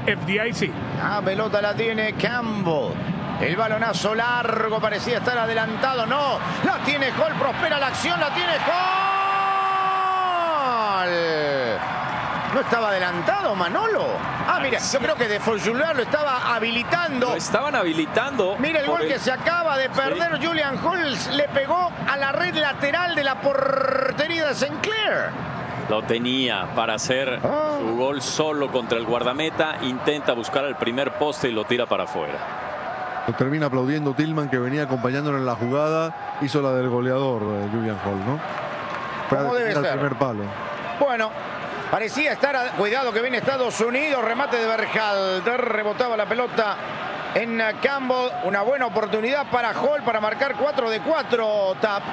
FDIC. La pelota la tiene Campbell. El balonazo largo, parecía estar adelantado. No, la tiene Hall, prospera la acción, la tiene Hall. ¿No estaba adelantado Manolo? Ah, mira, yo creo que de Foljular lo estaba habilitando. Lo estaban habilitando. Mira el gol que se acaba de perder. Sí. Julian Hall le pegó a la red lateral de la portería de Sinclair. Lo tenía para hacer su gol solo contra el guardameta. Intenta buscar el primer poste y lo tira para afuera. Lo termina aplaudiendo Tillman, que venía acompañándolo en la jugada. Hizo la del goleador, Julian Hall, ¿no? ¿Cómo debe ser? El primer palo. Bueno, parecía estar... Cuidado que viene Estados Unidos. Remate de Berhalter. Rebotaba la pelota en Campbell. Una buena oportunidad para Hall para marcar 4 de 4, Tap.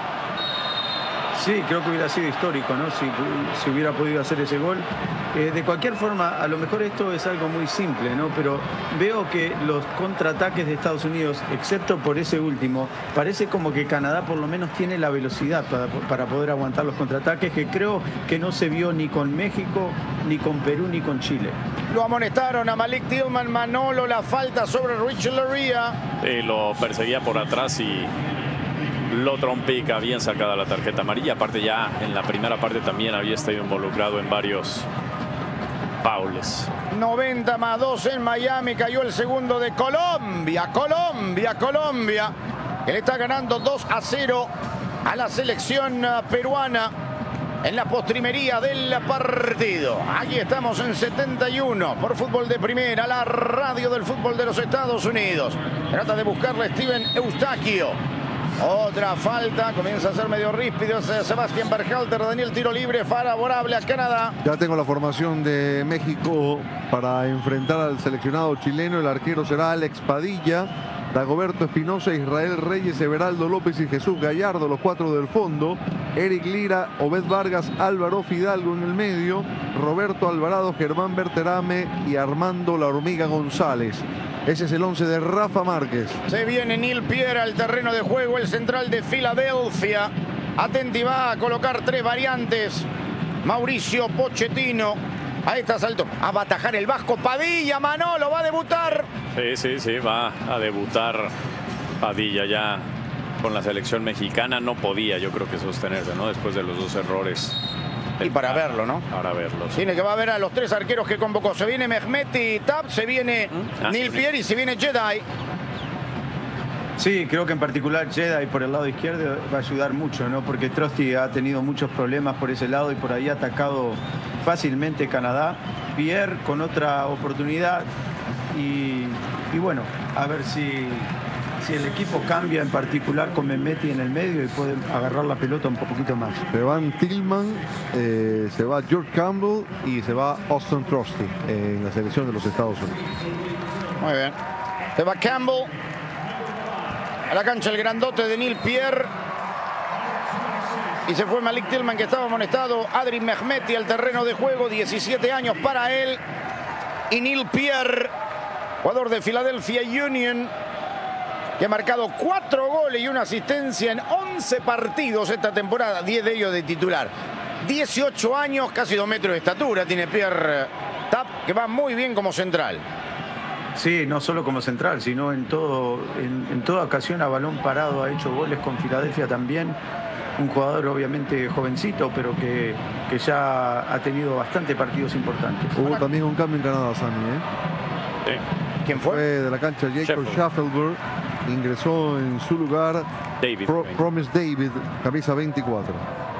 Sí, creo que hubiera sido histórico, ¿no? Si hubiera podido hacer ese gol. De cualquier forma, a lo mejor esto es algo muy simple, ¿no? Pero veo que los contraataques de Estados Unidos, excepto por ese último, parece como que Canadá por lo menos tiene la velocidad para poder aguantar los contraataques, que creo que no se vio ni con México, ni con Perú, ni con Chile. Lo amonestaron a Malik Tillman. Manolo, la falta sobre Richard Laryea. Lo perseguía por atrás y lo trompica. Bien sacada la tarjeta amarilla. Aparte, ya en la primera parte también había estado involucrado en varios faules. 90+2 en Miami. Cayó el segundo de Colombia. Colombia. Que le está ganando 2-0 a la selección peruana en la postrimería del partido. Aquí estamos en 71 por Fútbol de Primera, la radio del fútbol de los Estados Unidos. Trata de buscarle Steven Eustaquio. Otra falta, comienza a ser medio ríspido Sebastián Berhalter. Daniel, tiro libre favorable a Canadá. Ya tengo la formación de México para enfrentar al seleccionado chileno. El arquero será Alex Padilla, Dagoberto Espinosa, Israel Reyes, Everaldo López y Jesús Gallardo, los 4 del fondo. Eric Lira, Obed Vargas, Álvaro Fidalgo en el medio, Roberto Alvarado, Germán Berterame y Armando La Hormiga González. Ese es el 11 de Rafa Márquez. Se viene Neil Pierre al terreno de juego, el central de Filadelfia. Atenti, va a colocar 3 variantes. Mauricio Pochettino. A estas alturas, a batajar el vasco Padilla. Manolo va a debutar. Sí, va a debutar Padilla ya con la selección mexicana. No podía, yo creo que sostenerse, ¿no? Después de los 2 errores. Y para verlo, ¿no? Para verlo. Sí. Tiene que va a ver a los 3 arqueros que convocó. Se viene Mehmeti Tap, se viene Neil Pierre y se viene Jedi. Sí, creo que en particular Jedi por el lado izquierdo va a ayudar mucho, ¿no? Porque Trosti ha tenido muchos problemas por ese lado y por ahí ha atacado fácilmente Canadá. Pierre con otra oportunidad y bueno, a ver si el equipo cambia, en particular con Mehmeti en el medio, y puede agarrar la pelota un poquito más. Se van Tillman, se va George Campbell y se va Austin Trusty en la selección de los Estados Unidos. Muy bien. Se va Campbell a la cancha, el grandote de Neil Pierre. Y se fue Malik Tillman, que estaba amonestado. Adrien Mehmeti al terreno de juego, 17 años para él. Y Neil Pierre, jugador de Philadelphia Union, que ha marcado 4 goles y 1 asistencia en 11 partidos esta temporada, 10 de ellos de titular. 18 años, casi 2 metros de estatura tiene Pierre Tap, que va muy bien como central. Sí, no solo como central, sino en toda ocasión a balón parado ha hecho goles con Filadelfia también. Un jugador obviamente jovencito, pero que ya ha tenido bastante partidos importantes. Hubo también un cambio en Canadá, Sammy, Sí. ¿Quién fue? De la cancha Jacob Schaffelberg. Ingresó en su lugar David. Promise David, camisa 24.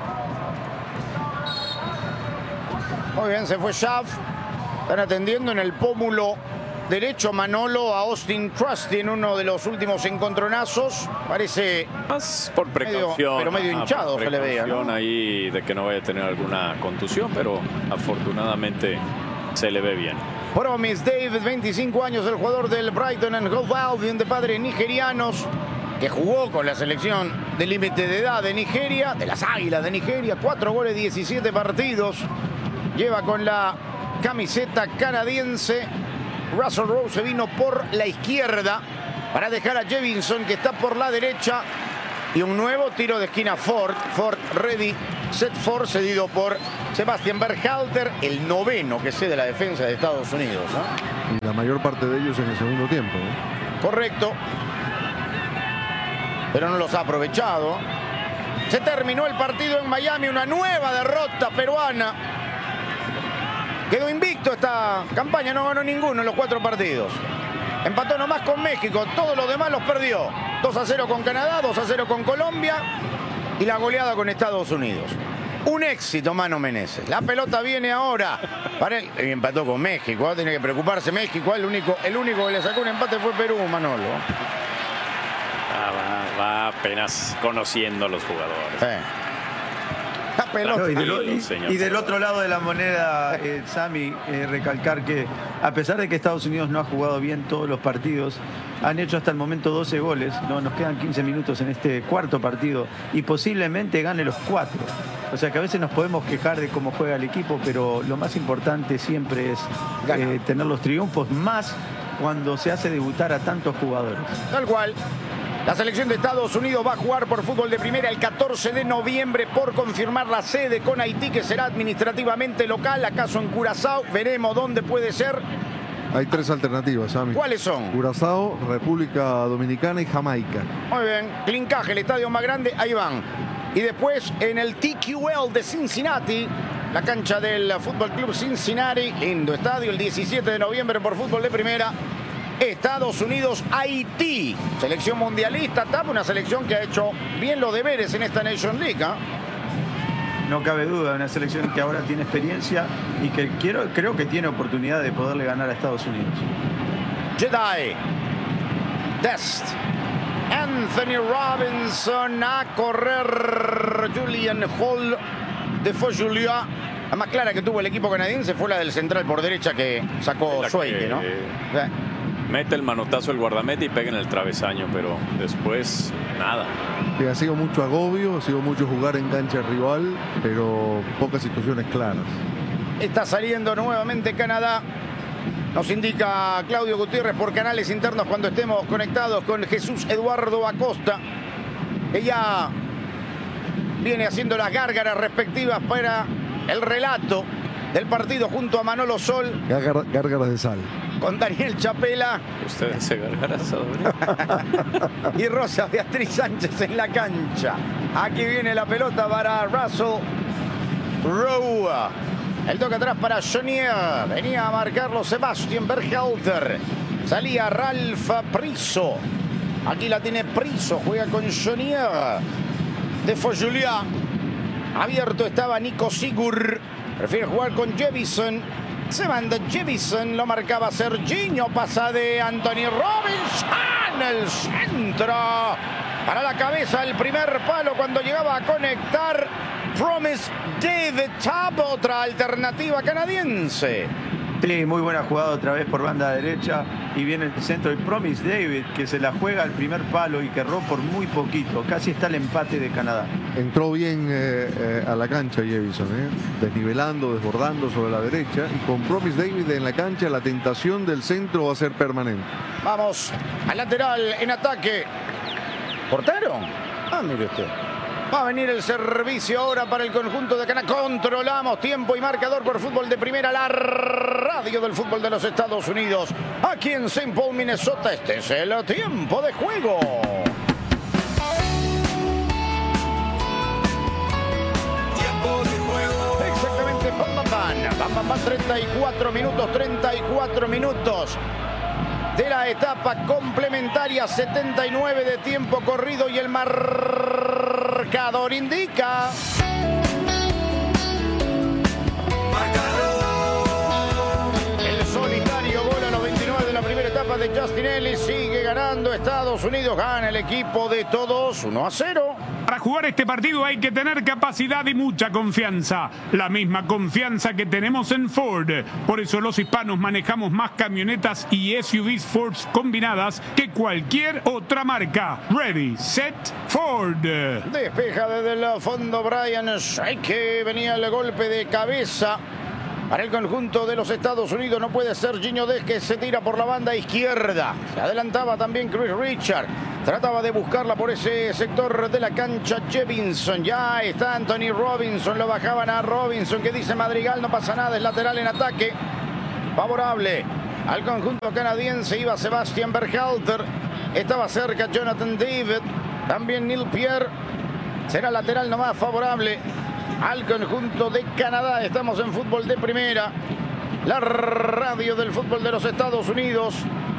Muy bien, se fue Schaff. Están atendiendo en el pómulo derecho Manolo a Austin Trusty en uno de los últimos encontronazos. Parece más por precaución. Pero medio hinchado se le veía, ¿no? Ahí de que no vaya a tener alguna contusión, pero afortunadamente se le ve bien. Promise David, 25 años, el jugador del Brighton and Hove Albion, de padres nigerianos, que jugó con la selección de límite de edad de Nigeria, de las Águilas de Nigeria. 4 goles, 17 partidos. Lleva con la camiseta canadiense. Russell Rose se vino por la izquierda para dejar a Jevinson, que está por la derecha. Y un nuevo tiro de esquina Ford ready set for cedido por Sebastian Berhalter, el noveno que cede la defensa de Estados Unidos, ¿no? Y la mayor parte de ellos en el segundo tiempo, ¿no? Correcto. Pero no los ha aprovechado. Se terminó el partido en Miami, una nueva derrota peruana. Quedó invicto esta campaña, no ganó ninguno en los 4 partidos. Empató nomás con México, todos los demás los perdió. 2-0 con Canadá, 2-0 con Colombia y la goleada con Estados Unidos. Un éxito, Mano Menezes. La pelota viene ahora para él. Empató con México, ¿eh? Tiene que preocuparse México. El único que le sacó un empate fue Perú, Manolo. Va apenas conociendo a los jugadores. La pelota. No, y del otro lado de la moneda, Sammy, recalcar que a pesar de que Estados Unidos no ha jugado bien todos los partidos, han hecho hasta el momento 12 goles. No, nos quedan 15 minutos en este cuarto partido y posiblemente gane los 4. O sea que a veces nos podemos quejar de cómo juega el equipo, pero lo más importante siempre es tener los triunfos, más cuando se hace debutar a tantos jugadores. Tal cual. La selección de Estados Unidos va a jugar por fútbol de primera el 14 de noviembre por confirmar la sede con Haití, que será administrativamente local, acaso en Curazao. Veremos dónde puede ser. Hay 3 alternativas, Sammy. ¿Cuáles son? Curazao, República Dominicana y Jamaica. Muy bien. Clincaje, el estadio más grande, ahí van. Y después en el TQL de Cincinnati, la cancha del Fútbol Club Cincinnati. Lindo estadio, el 17 de noviembre por fútbol de primera. Estados Unidos, Haití, selección mundialista, una selección que ha hecho bien los deberes en esta Nation League, ¿eh? No cabe duda, una selección que ahora tiene experiencia y que creo que tiene oportunidad de poderle ganar a Estados Unidos. Jedi, Dest, Anthony Robinson a correr, Julian Hall, de Julia. La más clara que tuvo el equipo canadiense fue la del central por derecha que sacó Schweige, ¿no? Mete el manotazo el guardameta y pega en el travesaño, pero después nada. Sí, ha sido mucho agobio, ha sido mucho jugar en cancha rival, pero pocas situaciones claras. Está saliendo nuevamente Canadá. Nos indica Claudio Gutiérrez por canales internos cuando estemos conectados con Jesús Eduardo Acosta, que ya viene haciendo las gárgaras respectivas para el relato del partido junto a Manolo Sol. Gárgaras de sal. Con Daniel Chapela. Usted hace gárgaras, y Rosa Beatriz Sánchez en la cancha. Aquí viene la pelota para Russell Rowe. El toque atrás para Jonier. Venía a marcarlo Sebastian Berhalter. Salía Ralph Priso. Aquí la tiene Priso. Juega con Jonier. De Julia. Abierto estaba Nico Sigur. Prefiere jugar con Jevison. Se manda Jevison, lo marcaba Serginho, pasa de Anthony Robinson, el centro, para la cabeza, el primer palo cuando llegaba a conectar Promise David Tab, otra alternativa canadiense. Sí, muy buena jugada otra vez por banda derecha y viene el centro de Promise David, que se la juega al primer palo y que erró por muy poquito, casi está el empate de Canadá. Entró bien a la cancha Jevison, desnivelando, desbordando sobre la derecha, y con Promise David en la cancha la tentación del centro va a ser permanente. Vamos al lateral en ataque. ¿Cortaron? Ah, mire usted. Va a venir el servicio ahora para el conjunto de Canadá. Controlamos tiempo y marcador por fútbol de primera, la radio del fútbol de los Estados Unidos. Aquí en St. Paul, Minnesota, este es el tiempo de juego. Tiempo de juego. Exactamente, bam, 34 minutos de la etapa complementaria, 79 de tiempo corrido y el marcador indica. El solitario gol a los 29 de la primera etapa de Justin Ellis. Sigue ganando Estados Unidos, gana el equipo de todos 1-0. Para jugar este partido hay que tener capacidad y mucha confianza. La misma confianza que tenemos en Ford. Por eso los hispanos manejamos más camionetas y SUVs Ford combinadas que cualquier otra marca. Ready, set, Ford. Despeja desde el fondo Brian Schweige. Venía el golpe de cabeza para el conjunto de los Estados Unidos. No puede ser Gino Des, que se tira por la banda izquierda. Se adelantaba también Chris Richard. Trataba de buscarla por ese sector de la cancha Jevinson. Ya está Anthony Robinson. Lo bajaban a Robinson, que dice Madrigal, no pasa nada, es lateral en ataque. Favorable al conjunto canadiense. Iba Sebastian Berhalter. Estaba cerca Jonathan David. También Neil Pierre. Será lateral nomás favorable al conjunto de Canadá. Estamos en fútbol de primera. La radio del fútbol de los Estados Unidos.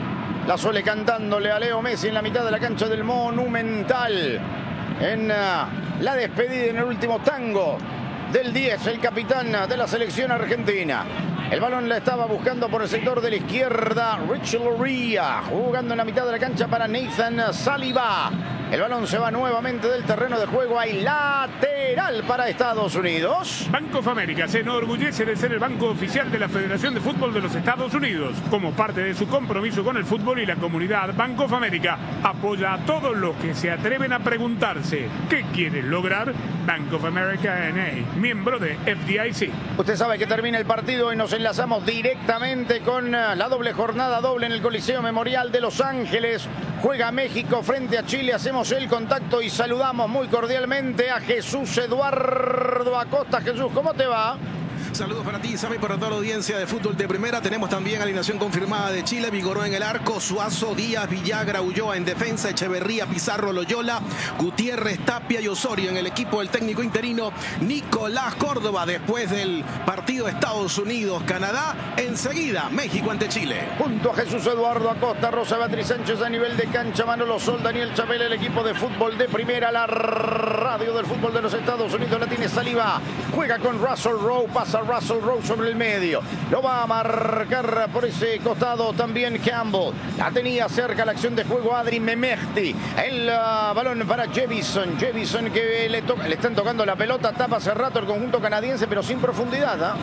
La Sole cantándole a Leo Messi en la mitad de la cancha del Monumental. En la despedida, en el último tango del 10, el capitán de la selección argentina. El balón la estaba buscando por el sector de la izquierda. Richie Loria jugando en la mitad de la cancha para Nathan Saliba. El balón se va nuevamente del terreno de juego. Hay lateral para Estados Unidos. Bank of America se enorgullece de ser el banco oficial de la Federación de Fútbol de los Estados Unidos. Como parte de su compromiso con el fútbol y la comunidad, Bank of America apoya a todos los que se atreven a preguntarse ¿qué quieren lograr? Bank of America N.A., miembro de FDIC. Usted sabe que termina el partido y nos enlazamos directamente con la doble jornada doble en el Coliseo Memorial de Los Ángeles. Juega México frente a Chile. Hacemos el contacto y saludamos muy cordialmente a Jesús Eduardo Acosta. Jesús, ¿cómo te va? Saludos para ti, Sammy, para toda la audiencia de fútbol de primera. Tenemos también alineación confirmada de Chile. Vigoró en el arco, Suazo, Díaz, Villagra, Ulloa en defensa, Echeverría, Pizarro, Loyola, Gutiérrez, Tapia y Osorio en el equipo del técnico interino Nicolás Córdoba. Después del partido Estados Unidos-Canadá, enseguida México ante Chile. Junto a Jesús Eduardo Acosta, Rosa Beatriz Sánchez a nivel de cancha, Manolo Sol, Daniel Chapela, el equipo de fútbol de primera, la radio del fútbol de los Estados Unidos, la tiene Saliba. Juega con Russell Rowe, pasa Russell Rowe sobre el medio. Lo va a marcar por ese costado también Campbell. La tenía cerca la acción de juego Adri Mehmeti. El balón para Jevison. Jevison que le están tocando la pelota. Tapa hace rato el conjunto canadiense, pero sin profundidad.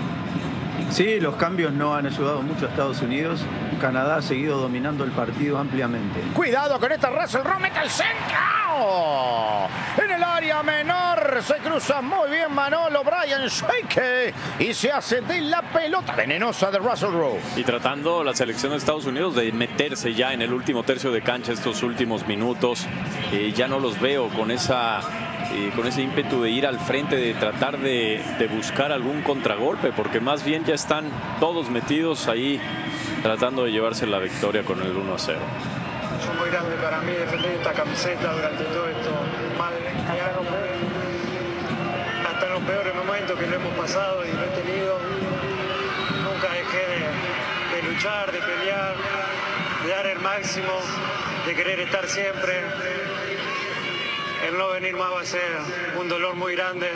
Sí, los cambios no han ayudado mucho a Estados Unidos. Canadá ha seguido dominando el partido ampliamente. Cuidado con esta Russell Rowe, mete al centro. En el área menor se cruza muy bien Manolo Brian Shake y se hace de la pelota venenosa de Russell Rowe. Y tratando la selección de Estados Unidos de meterse ya en el último tercio de cancha estos últimos minutos. Ya no los veo con ese ímpetu de ir al frente, de tratar de buscar algún contragolpe, porque más bien ya están todos metidos ahí tratando de llevarse la victoria con el 1-0. Es muy grande para mí defender esta camiseta durante todo esto más de 20 años, hasta en los peores momentos que lo hemos pasado y lo he tenido. Nunca dejé de luchar, de pelear, de dar el máximo, de querer estar siempre. El no venir más va a ser un dolor muy grande.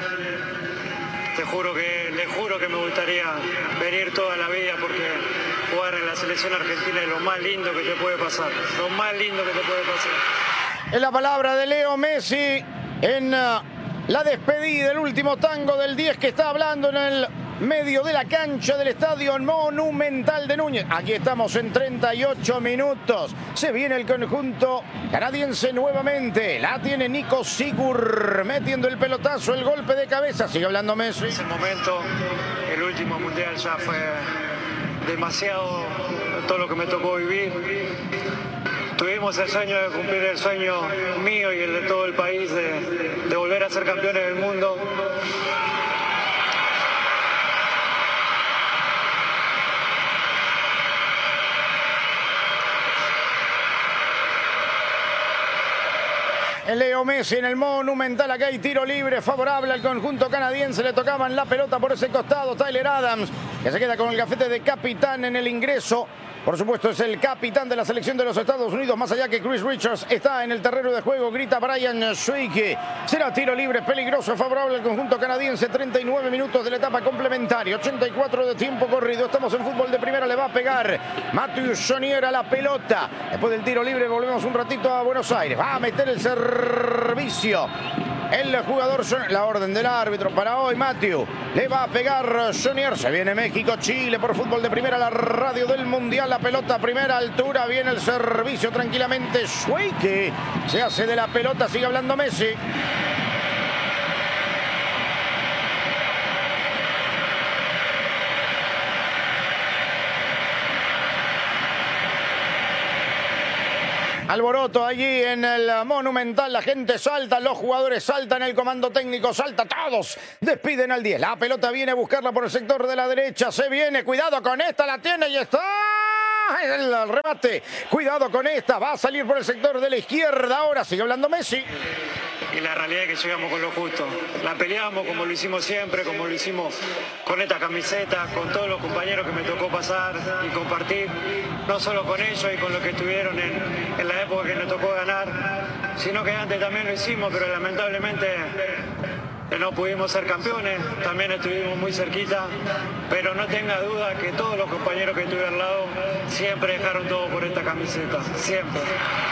Le juro que me gustaría venir toda la vida, porque jugar en la selección argentina es lo más lindo que te puede pasar. Lo más lindo que te puede pasar. Es la palabra de Leo Messi en la despedida, el último tango del 10 que está hablando en el medio de la cancha del Estadio Monumental de Núñez. Aquí estamos en 38 minutos. Se viene el conjunto canadiense nuevamente. La tiene Nico Sigur metiendo el pelotazo, el golpe de cabeza. Sigue hablando Messi. Ese momento, el último mundial, ya fue demasiado todo lo que me tocó vivir. Tuvimos el sueño de cumplir el sueño mío y el de todo el país de volver a ser campeones del mundo. Leo Messi en el Monumental. Acá hay tiro libre favorable al conjunto canadiense. Le tocaban la pelota por ese costado. Tyler Adams, que se queda con el gafete de capitán en el ingreso. Por supuesto, es el capitán de la selección de los Estados Unidos. Más allá que Chris Richards está en el terreno de juego, grita Brian Swick. Será tiro libre peligroso favorable al conjunto canadiense. 39 minutos de la etapa complementaria, 84 de tiempo corrido. Estamos en fútbol de primera. Le va a pegar Matthew Chonier a la pelota. Después del tiro libre volvemos un ratito a Buenos Aires. Va a meter el servicio el jugador, la orden del árbitro para hoy. Matthew le va a pegar Chonier. Se viene México, Chile por fútbol de primera, la radio del mundial. La pelota a primera altura, viene el servicio tranquilamente. Schweike se hace de la pelota, sigue hablando Messi. Alboroto allí en el Monumental, la gente salta, los jugadores saltan, el comando técnico salta, todos despiden al 10. La pelota viene a buscarla por el sector de la derecha, se viene, cuidado con esta, la tiene y está el remate. Cuidado con esta, va a salir por el sector de la izquierda, ahora sigue hablando Messi. Y la realidad es que llegamos con lo justo. La peleamos como lo hicimos siempre, como lo hicimos con esta camiseta, con todos los compañeros que me tocó pasar y compartir, no solo con ellos y con los que estuvieron en la época que nos tocó ganar, sino que antes también lo hicimos, pero lamentablemente no pudimos ser campeones, también estuvimos muy cerquita, pero no tenga duda que todos los compañeros que estuve al lado siempre dejaron todo por esta camiseta, siempre.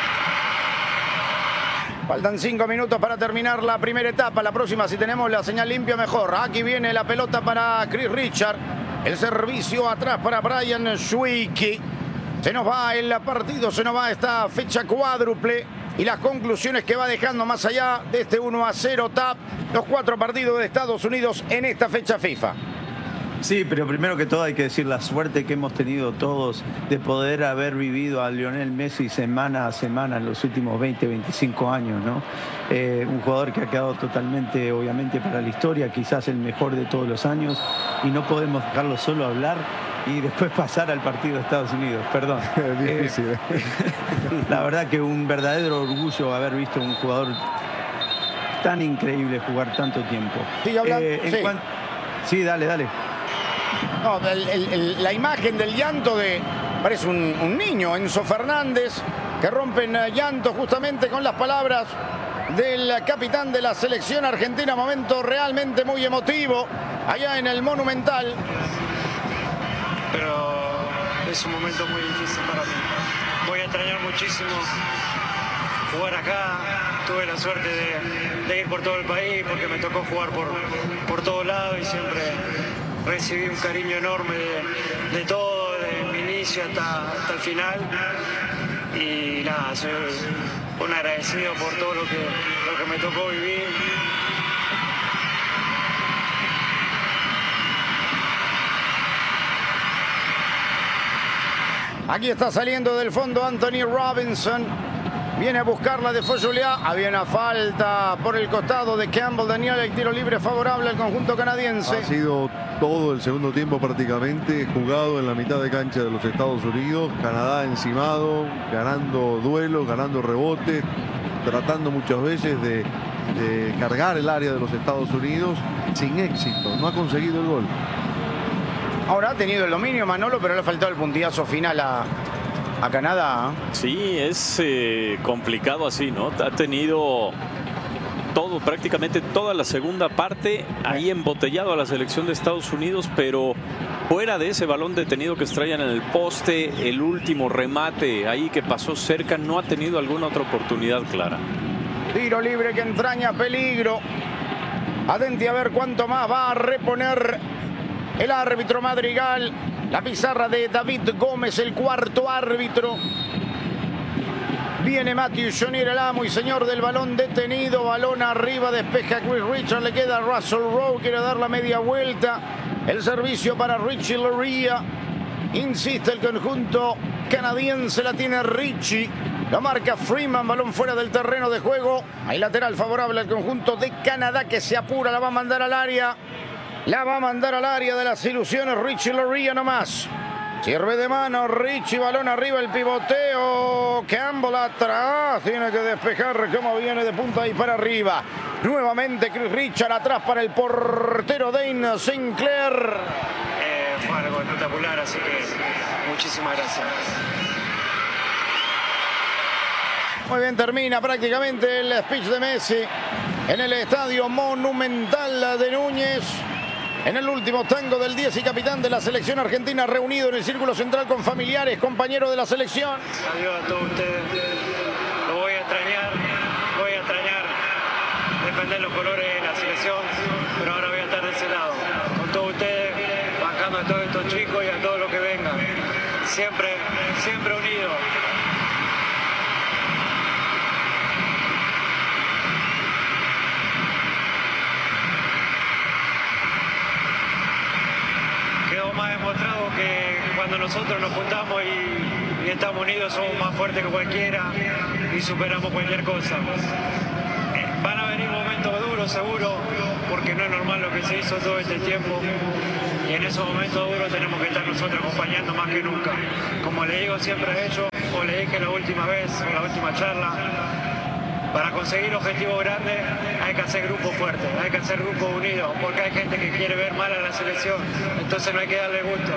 Faltan 5 minutos para terminar la primera etapa. La próxima, si tenemos la señal limpia, mejor. Aquí viene la pelota para Chris Richard. El servicio atrás para Brian Schwicki. Se nos va el partido, se nos va esta fecha cuádruple. Y las conclusiones que va dejando más allá de este 1-0 TAP. Los 4 partidos de Estados Unidos en esta fecha FIFA. Sí, pero primero que todo hay que decir la suerte que hemos tenido todos de poder haber vivido a Lionel Messi semana a semana en los últimos 20, 25 años, ¿no? Un jugador que ha quedado totalmente, obviamente, para la historia, quizás el mejor de todos los años, y no podemos dejarlo solo hablar y después pasar al partido de Estados Unidos, perdón. Difícil. La verdad que un verdadero orgullo haber visto un jugador tan increíble jugar tanto tiempo. Sigue hablando. Sí, dale. No, la imagen del llanto parece un niño, Enzo Fernández, que rompe en llanto justamente con las palabras del capitán de la selección argentina. Momento realmente muy emotivo allá en el Monumental. Pero es un momento muy difícil para mí. Voy a extrañar muchísimo jugar acá. Tuve la suerte de ir por todo el país porque me tocó jugar por todos lados y siempre recibí un cariño enorme de todo, desde mi inicio hasta el final. Y nada, soy un agradecido por todo lo que me tocó vivir. Aquí está saliendo del fondo Anthony Robinson. Viene a buscarla de Foyuliá. Había una falta por el costado de Campbell Daniel. El tiro libre favorable al conjunto canadiense. Ha sido todo el segundo tiempo prácticamente jugado en la mitad de cancha de los Estados Unidos. Canadá encimado, ganando duelos, ganando rebotes, tratando muchas veces de cargar el área de los Estados Unidos sin éxito. No ha conseguido el gol. Ahora ha tenido el dominio Manolo, pero le ha faltado el puntillazo final a Canadá. Sí, es complicado así, ¿no? Ha tenido prácticamente toda la segunda parte ahí embotellado a la selección de Estados Unidos, pero fuera de ese balón detenido que extraían en el poste, el último remate ahí que pasó cerca, no ha tenido alguna otra oportunidad clara. Tiro libre que entraña peligro. Atenti a ver cuánto más va a reponer el árbitro Madrigal. La pizarra de David Gómez, el cuarto árbitro. Viene Matthew Jonier, el amo y señor del balón detenido. Balón arriba, despeja Chris Richard, le queda Russell Rowe, quiere dar la media vuelta. El servicio para Richie Laryea. Insiste el conjunto canadiense, la tiene Richie. Lo marca Freeman, balón fuera del terreno de juego. Hay lateral favorable al conjunto de Canadá que se apura, la va a mandar al área. La va a mandar al área de las ilusiones Richie Laryea nomás. Sirve de mano Richie, balón arriba, el pivoteo. Campbell atrás, tiene que despejar como viene de punta y para arriba. Nuevamente Chris Richard atrás para el portero Dane Sinclair. Fue algo espectacular, así que muchísimas gracias. Muy bien, termina prácticamente el speech de Messi en el estadio Monumental de Núñez. En el último tango del 10 y capitán de la selección argentina, reunido en el círculo central con familiares, compañeros de la selección. Adiós a todos ustedes. Lo voy a extrañar defender los colores de la selección, pero ahora voy a estar de ese lado, con todos ustedes, bancando a todos estos chicos y a todos los que vengan. Siempre unidos. Más demostrado que cuando nosotros nos juntamos y y estamos unidos, somos más fuertes que cualquiera y superamos cualquier cosa. Van a venir momentos duros seguro, porque no es normal lo que se hizo todo este tiempo, y en esos momentos duros tenemos que estar nosotros acompañando más que nunca. Como le digo siempre a ellos, o le dije la última vez, o la última charla, para conseguir objetivos grandes hay que hacer grupos fuertes, hay que hacer grupos unidos, porque hay gente que quiere ver mal a la selección, entonces no hay que darle gusto.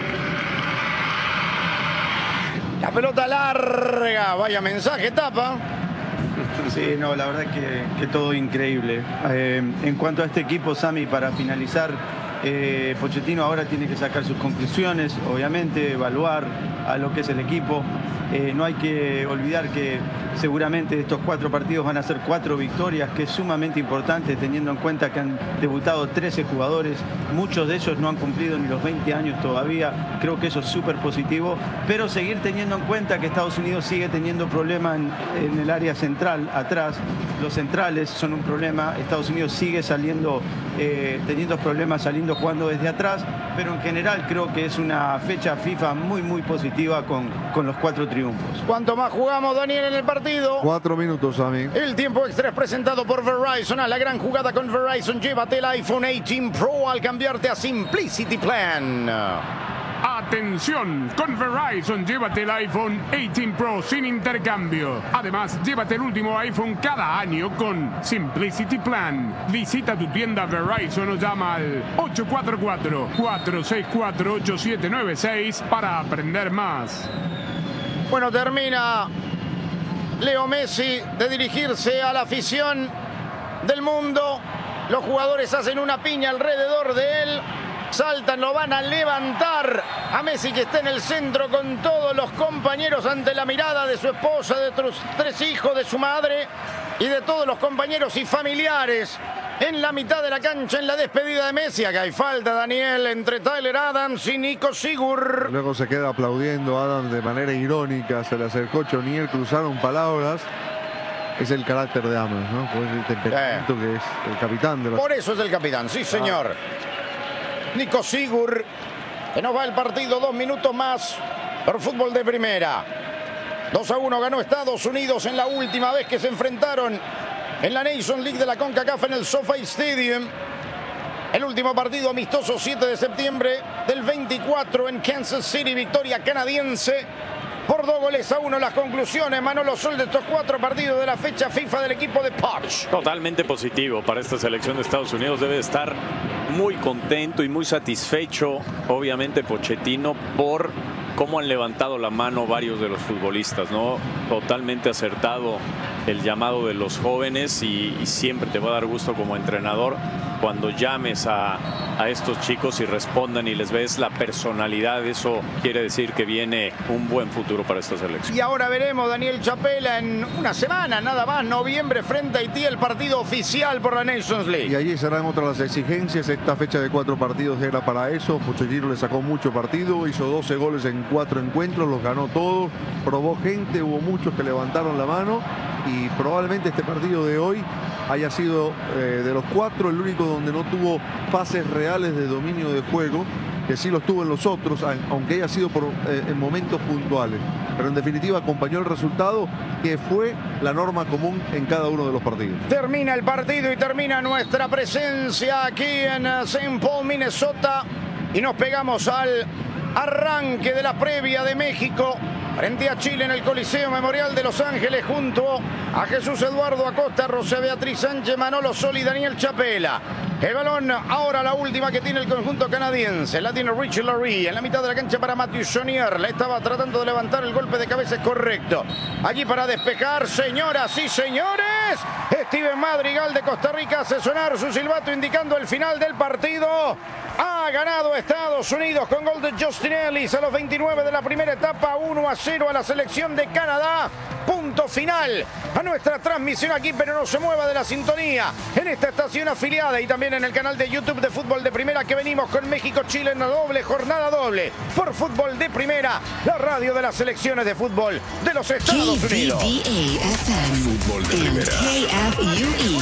La pelota larga, vaya mensaje, tapa. Sí, no, la verdad que todo increíble. En cuanto a este equipo, Sami, para finalizar, Pochettino ahora tiene que sacar sus conclusiones, obviamente, evaluar a lo que es el equipo. No hay que olvidar que seguramente estos 4 partidos van a ser 4 victorias, que es sumamente importante teniendo en cuenta que han debutado 13 jugadores, muchos de ellos no han cumplido ni los 20 años todavía, creo que eso es súper positivo, pero seguir teniendo en cuenta que Estados Unidos sigue teniendo problemas en el área central, atrás, los centrales son un problema, Estados Unidos sigue saliendo, teniendo problemas saliendo jugando desde atrás, pero en general creo que es una fecha FIFA muy positiva con los 4 triunfos. ¿Cuánto más jugamos, Daniel, en el partido? 4 minutos, Sami. El tiempo extra es presentado por Verizon. A la gran jugada con Verizon. Llévate el iPhone 18 Pro al cambiarte a Simplicity Plan. Atención, con Verizon llévate el iPhone 18 Pro sin intercambio. Además, llévate el último iPhone cada año con Simplicity Plan. Visita tu tienda Verizon o llama al 844-464-8796 para aprender más. Bueno, termina Leo Messi de dirigirse a la afición del mundo. Los jugadores hacen una piña alrededor de él. Saltan, lo van a levantar a Messi, que está en el centro con todos los compañeros ante la mirada de su esposa, de sus 3 hijos, de su madre y de todos los compañeros y familiares. En la mitad de la cancha, en la despedida de Messi, acá hay falta, Daniel, entre Tyler Adams y Nico Sigur. Luego se queda aplaudiendo a Adams de manera irónica, se le acercó Choniel, cruzaron palabras. Es el carácter de Adams, ¿no? Pues el temperamento que es el capitán de los... Por eso es el capitán, sí señor. Nico Sigur, que nos va el partido, 2 minutos más por fútbol de primera. 2-1 ganó Estados Unidos en la última vez que se enfrentaron en la Nations League de la CONCACAF en el SoFi Stadium. El último partido amistoso, 7 de septiembre del 24 en Kansas City, victoria canadiense por 2-1. Las conclusiones, Manolo Sol, de estos 4 partidos de la fecha FIFA del equipo de Poch. Totalmente positivo para esta selección de Estados Unidos. Debe estar muy contento y muy satisfecho, obviamente, Pochettino, por cómo han levantado la mano varios de los futbolistas, ¿no? Totalmente acertado el llamado de los jóvenes y siempre te va a dar gusto como entrenador cuando llames a estos chicos y respondan y les ves la personalidad. Eso quiere decir que viene un buen futuro para esta selección. Y ahora veremos, Daniel Chapela, en una semana nada más, noviembre, frente a Haití, el partido oficial por la Nations League. Y allí serán otras las exigencias. Esta fecha de 4 partidos era para eso. Pochettino le sacó mucho partido, hizo 12 goles en 4 encuentros, los ganó todos, probó gente, hubo muchos que levantaron la mano y probablemente este partido de hoy haya sido de los 4 el único donde no tuvo pases reales de dominio de juego, que sí los tuvo en los otros, aunque haya sido en momentos puntuales. Pero en definitiva acompañó el resultado, que fue la norma común en cada uno de los partidos. Termina el partido y termina nuestra presencia aquí en St. Paul, Minnesota, y nos pegamos al arranque de la previa de México frente a Chile en el Coliseo Memorial de Los Ángeles, junto a Jesús Eduardo Acosta, Rosa Beatriz Sánchez, Manolo Sol y Daniel Chapela. El balón ahora, la última que tiene el conjunto canadiense, la tiene Richie Larry en la mitad de la cancha para Matthew Chonier. La estaba tratando de levantar, el golpe de cabeza es correcto. Allí para despejar, señoras y señores, Steven Madrigal de Costa Rica hace sonar su silbato indicando el final del partido. Ha ganado Estados Unidos con gol de Justin Ellis a los 29 de la primera etapa, 1-0 a la selección de Canadá. Punto final a nuestra transmisión aquí, pero no se mueva de la sintonía en esta estación afiliada y también en el canal de YouTube de Fútbol de Primera, que venimos con México-Chile en la jornada doble por Fútbol de Primera, la radio de las selecciones de fútbol de los Estados Unidos. Fútbol de Primera. KFUE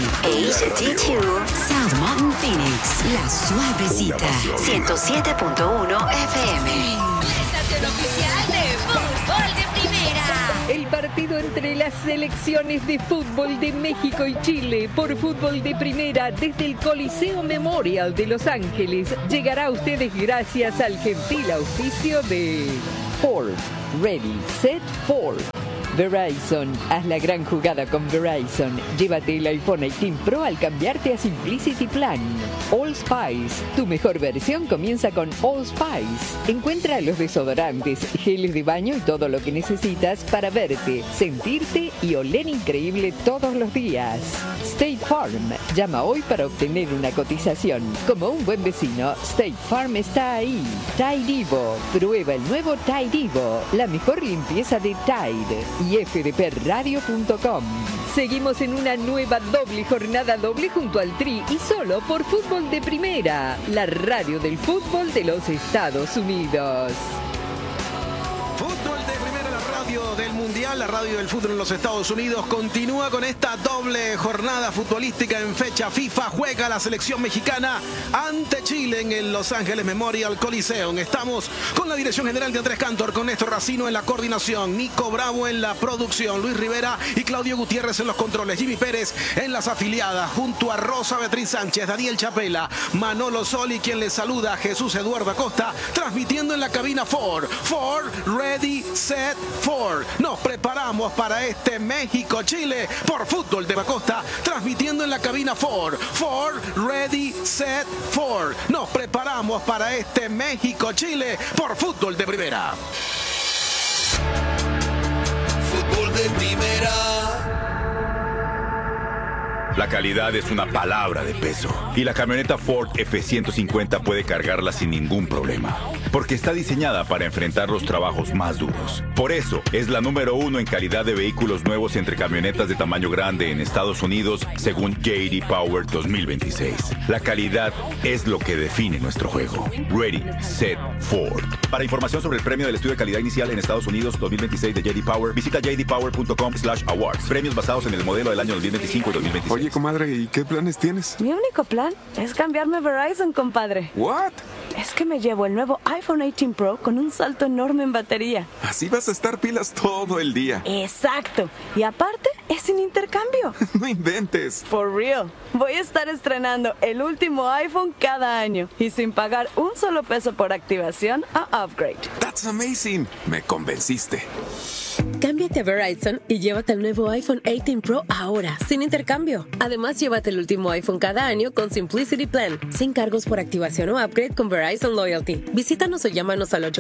HD2 South Mountain Phoenix, La Suavecita, 107.1 FM. La estación oficial de Fútbol de Primera. selecciones de fútbol de México y Chile por Fútbol de Primera desde el Coliseo Memorial de Los Ángeles llegará a ustedes gracias al gentil auspicio de Ford. Ready, Set, Ford. Verizon, haz la gran jugada con Verizon. Llévate el iPhone 18 Pro al cambiarte a Simplicity Plan. All Spice, tu mejor versión comienza con All Spice. Encuentra los desodorantes, geles de baño y todo lo que necesitas para verte, sentirte y oler increíble todos los días. State Farm, llama hoy para obtener una cotización. Como un buen vecino, State Farm está ahí. Tide Evo, prueba el nuevo Tide Evo, la mejor limpieza de Tide. Y fdpradio.com. Seguimos en una nueva jornada doble junto al Tri y solo por Fútbol de Primera, la radio del fútbol de los Estados Unidos. Fútbol de Primera, la radio del Mundial, la radio del fútbol en los Estados Unidos, continúa con esta doble jornada futbolística en fecha FIFA. Juega la selección mexicana ante Chile en el Los Ángeles Memorial Coliseum. Estamos con la dirección general de Andrés Cantor, con Néstor Racino en la coordinación, Nico Bravo en la producción, Luis Rivera y Claudio Gutiérrez en los controles, Jimmy Pérez en las afiliadas, junto a Rosa Beatriz Sánchez, Daniel Chapela, Manolo Soli, quien les saluda, Jesús Eduardo Acosta, transmitiendo en la cabina Ford. Ford, ready, set, Ford. Nos preparamos para este México-Chile por Fútbol de Acosta, transmitiendo en la cabina Ford. Ford, ready, set, Ford. Nos preparamos para este México-Chile por Fútbol de Primera. Fútbol de Primera. La calidad es una palabra de peso y la camioneta Ford F-150 puede cargarla sin ningún problema, porque está diseñada para enfrentar los trabajos más duros. Por eso es la número 1 en calidad de vehículos nuevos entre camionetas de tamaño grande en Estados Unidos, según J.D. Power 2026. La calidad es lo que define nuestro juego. Ready, set, Ford. Para información sobre el premio del estudio de calidad inicial en Estados Unidos 2026 de J.D. Power, visita jdpower.com/awards. Premios basados en el modelo del año 2025 y 2026. Oye, comadre, ¿y qué planes tienes? Mi único plan es cambiarme a Verizon, compadre. ¿What? Es que me llevo el nuevo iPhone 18 Pro con un salto enorme en batería. Así vas a estar pilas todo el día. Exacto. Y aparte, es sin intercambio. No inventes. For real. Voy a estar estrenando el último iPhone cada año y sin pagar un solo peso por activación o upgrade. That's amazing. Me convenciste. Cámbiate a Verizon y llévate el nuevo iPhone 18 Pro ahora, sin intercambio. Además, llévate el último iPhone cada año con Simplicity Plan, sin cargos por activación o upgrade con Verizon Loyalty. Visítanos o llámanos al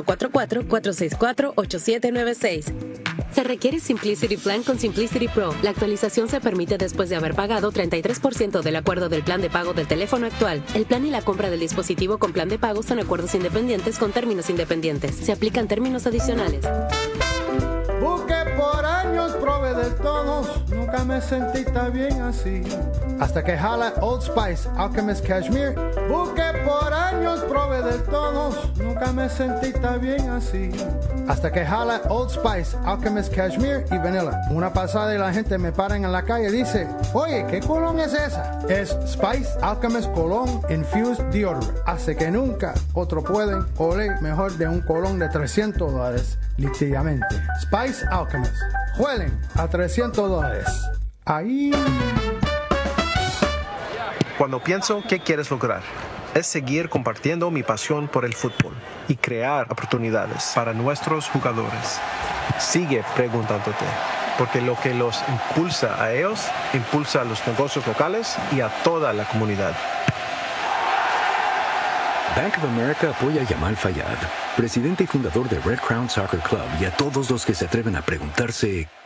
844-464-8796. Se requiere Simplicity Plan con Simplicity Pro. La actualización se permite después de haber pagado 33% del acuerdo del plan de pago del teléfono actual. El plan y la compra del dispositivo con plan de pago son acuerdos independientes con términos independientes. Se aplican términos adicionales. Busqué por años, probé de todos, nunca me sentí tan bien así. Hasta que jala Old Spice, Alchemist Cashmere. Busqué por años, probé de todos, nunca me sentí tan bien así. Hasta que jala Old Spice, Alchemist Cashmere y Vanilla. Una pasada y la gente me para en la calle y dice, oye, ¿qué colón es esa? Es Spice Alchemist Cologne Infused Deodorant. Hace que nunca otro pueden oler mejor de un colón de $300, literalmente. Spice Alchemist. Huelen a $300. Ahí. Cuando pienso qué quieres lograr, es seguir compartiendo mi pasión por el fútbol y crear oportunidades para nuestros jugadores. Sigue preguntándote, porque lo que los impulsa a ellos, impulsa a los negocios locales y a toda la comunidad. Bank of America apoya a Yamal Fayad, presidente y fundador de Red Crown Soccer Club, y a todos los que se atreven a preguntarse